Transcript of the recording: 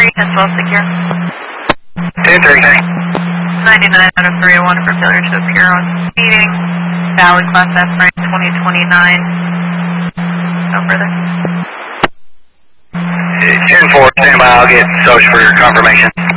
as well secure. 10-3. 99 out of 301 for failure to appear on speeding. Valid Class F rank 2029. No further. 10-4, stand by, I'll get social for your confirmation.